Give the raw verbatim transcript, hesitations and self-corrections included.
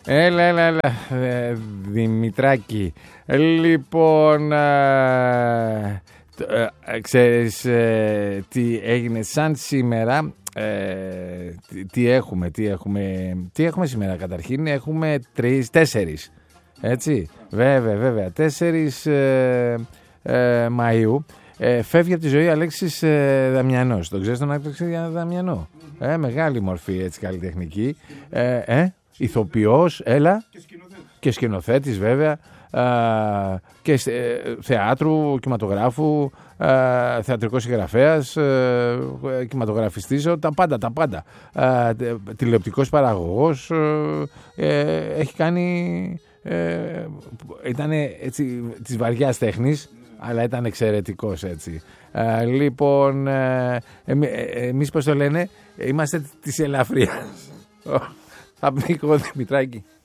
Έλα, έλα, έλα, ε, Δημητράκη. Λοιπόν, ε, ε, ξέρεις ε, τι έγινε σαν σήμερα, ε, τι, τι έχουμε, τι έχουμε, τι έχουμε σήμερα καταρχήν, έχουμε τρεις, τέσσερις, έτσι, βέβαια, βέβαια, τέσσερις ε, ε, Μαΐου. Ε, φεύγει από τη ζωή Αλέξης ε, Δαμιανός. Τον ξέρεις τον Αλέξη Δαμιανό? Ε, μεγάλη μορφή, έτσι, καλλιτεχνική. Ε, ε, ηθοποιός, έλα. Και σκηνοθέτης. Και σκηνοθέτης, βέβαια. Ε, και ε, θεάτρου, κινηματογράφου, ε, θεατρικός συγγραφέας, ε, κινηματογραφιστής, τα πάντα, τα πάντα. Ε, τηλεοπτικός παραγωγός. Ε, ε, έχει κάνει... Ε, ήταν έτσι της βαριάς τέχνης, αλλά ήταν εξαιρετικός, έτσι. Ε, λοιπόν, ε, εμεί, ε, εμείς πώς το λένε, είμαστε της ελαφρίας. Θα πνίχω, Δημητράκη.